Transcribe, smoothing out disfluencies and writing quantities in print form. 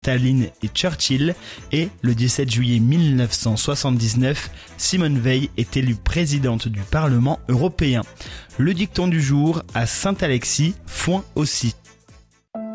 Staline et Churchill, et le 17 juillet 1979, Simone Veil est élue présidente du Parlement européen. Le dicton du jour: à Saint-Alexis, foin aussi.